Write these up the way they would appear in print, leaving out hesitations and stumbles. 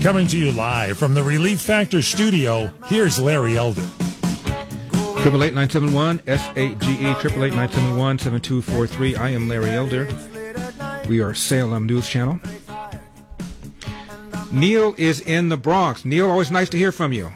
Coming to you live from the Relief Factor studio, here's Larry Elder. 888-971 SAGE 888-971-7243. I am Larry Elder. We are Salem News Channel. Neil is in the Bronx. Neil, always nice to hear from you.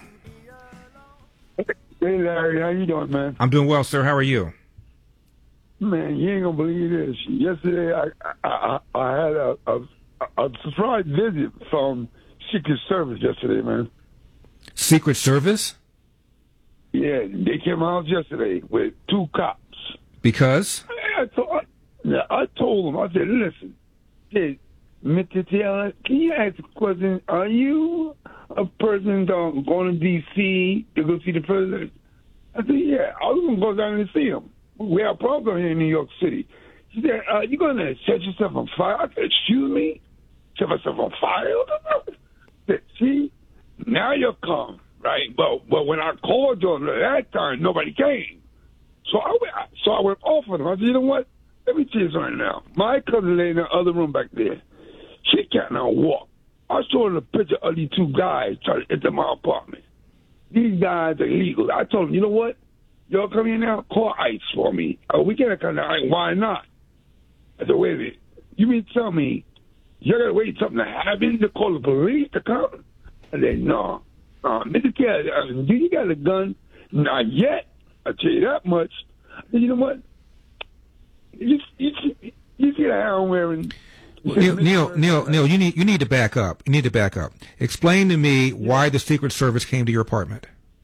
Hey Larry, how you doing, man? I'm doing well, sir. How are you? Man, you ain't gonna believe this. Yesterday, I had a surprise visit from Secret Service yesterday, man. Secret Service? Yeah, they came out yesterday with 2 cops. Because? I told them, I said, listen, hey, Mr. Taylor, can you ask a question? Are you a person going to D.C. to go see the president? I said, yeah, I was going to go down and see him. We have a problem here in New York City. She said, you going to set yourself on fire? I said, excuse me? Set myself on fire? I said, see, now you're calm, right? But when I called you at that time, nobody came. So I went off on him. I said, you know what? Let me tell you something now. My cousin lay in the other room back there. She can't now walk. I showed her a picture of these 2 guys trying to enter my apartment. These guys are illegal. I told them, you know what? Y'all come here now, call ICE for me. We can't come down. Why not? I said, wait a minute. You mean to tell me you're going to wait something to happen to call the police to come? I said, no. Mr. Taylor, do you got a gun? Not yet. I tell you that much. I said, you know what? You see the hair I'm wearing? Neil, you need to back up. You need to back up. Explain to me why the Secret Service came to your apartment.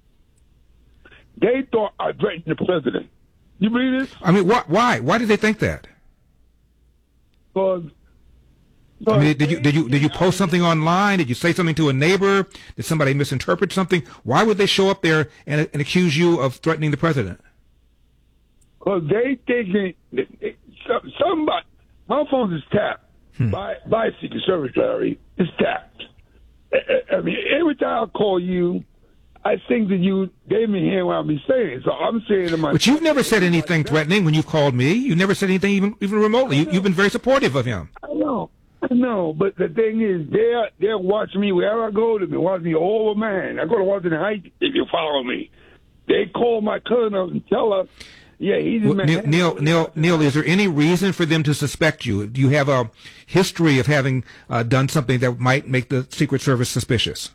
They thought I threatened the president. You believe this? I mean, why? Why did they think that? Because I mean, did you post something online? Did you say something to a neighbor? Did somebody misinterpret something? Why would they show up there and accuse you of threatening the president? Because they thinking somebody. My phone is tapped by Secret Service, Larry. It's tapped. I mean, every time I call you, I think that you didn't hear what I'm saying. So I'm saying to myself. But you've never said anything threatening when you've called me. You never said anything even remotely. You've been very supportive of him. I know. But the thing is, they're watching me wherever I go. They've been watching me all over, man. I go to Washington Heights if you follow me. They call my cousin up and tell her, yeah, he's in Manhattan. Neil, is there any reason for them to suspect you? Do you have a history of having done something that might make the Secret Service suspicious?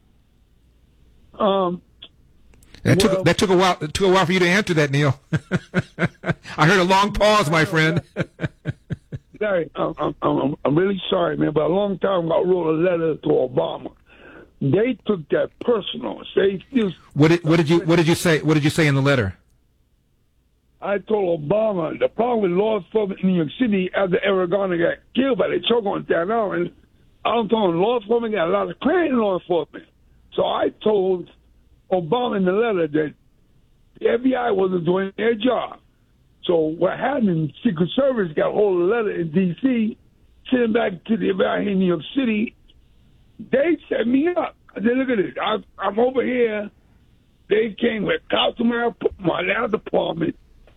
That took a while. It took a while for you to answer that, Neil. I heard a long pause, my friend. Larry, I'm really sorry, man, but a long time ago I wrote a letter to Obama. They took that personal. What did you say? What did you say in the letter? I told Obama the problem with law enforcement in New York City after Eric Garner got killed by the choke on Staten Island, I'm telling law enforcement got a lot of credit in law enforcement. So I told Obama in the letter that the FBI wasn't doing their job. So what happened, Secret Service got a hold of the letter in D.C., sent it back to the FBI in New York City. They set me up. I said, look at this. I'm over here. They came with cops to my last apartment.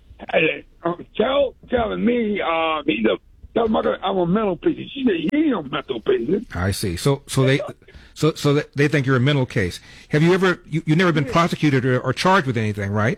Telling me, I'm a mental patient. She said, he ain't a mental patient. I see. So they think you're a mental case. Have you ever, you've never been prosecuted or charged with anything, right?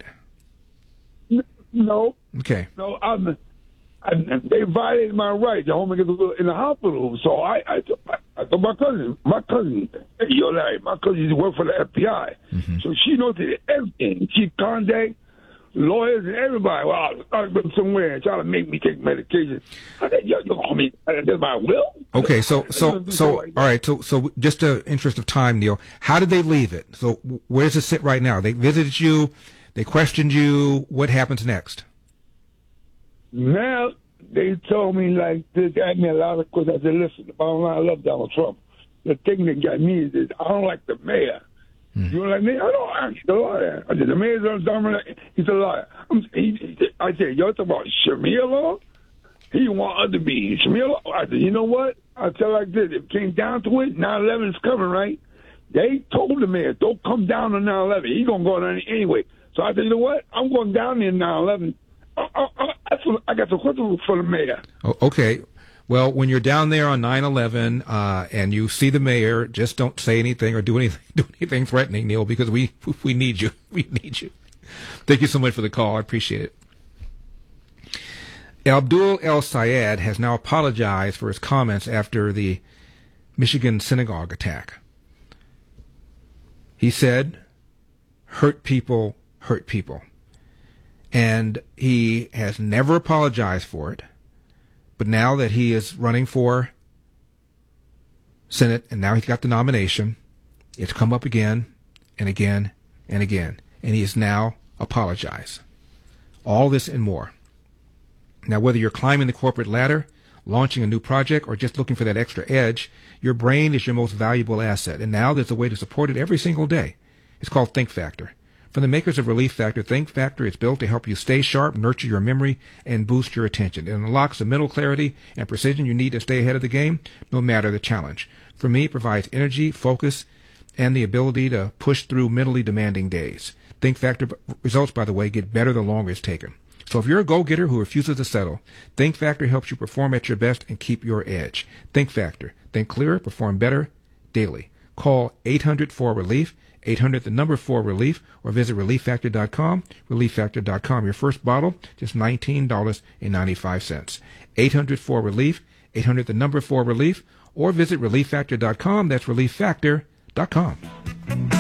No. Okay. No, they violated my right to home in the hospital. So I told my cousin, hey, yo, Larry, my cousin used to work for the FBI. Mm-hmm. So she knows everything. She contact lawyers and everybody. Well, I was somewhere and trying to make me take medication. I said, yo, I mean, that's my will. Okay, so all right, so just in interest of time, Neil, how did they leave it? So where does it sit right now? They visited you, they questioned you. What happens next? Now they told me like this, asked me a lot of questions. I said, listen, the bottom line, I love Donald Trump. The thing that got me is that I don't like the mayor. You don't like me? I don't. He's a liar. I said, the mayor's dominant. He's a liar. I said, y'all talking about Shamir Law? He want other beings. Shamir Law? I said, you know what? I'll tell you like this. If it came down to it, 9/11 is coming, right? They told the mayor, don't come down on 9/11. He's going to go down anyway. So I said, you know what? I'm going down in 9/11. I got some questions for the mayor. Okay. Well, when you're down there on 9/11 and you see the mayor, just don't say anything or do anything threatening, Neil, because we need you. We need you. Thank you so much for the call. I appreciate it. Abdul El Sayed has now apologized for his comments after the Michigan synagogue attack. He said, hurt people hurt people. And he has never apologized for it. But now that he is running for Senate and now he's got the nomination, it's come up again and again and again. And he has now apologized. All this and more. Now, whether you're climbing the corporate ladder, launching a new project, or just looking for that extra edge, your brain is your most valuable asset. And now there's a way to support it every single day. It's called Think Factor. From the makers of Relief Factor, Think Factor is built to help you stay sharp, nurture your memory, and boost your attention. It unlocks the mental clarity and precision you need to stay ahead of the game, no matter the challenge. For me, it provides energy, focus, and the ability to push through mentally demanding days. Think Factor results, by the way, get better the longer it's taken. So if you're a go-getter who refuses to settle, Think Factor helps you perform at your best and keep your edge. Think Factor. Think clearer, perform better daily. Call 800-4RELIEF, 800-4RELIEF, or visit ReliefFactor.com, ReliefFactor.com. Your first bottle, just $19.95. 800-4RELIEF, 800-4RELIEF, or visit ReliefFactor.com. That's ReliefFactor.com.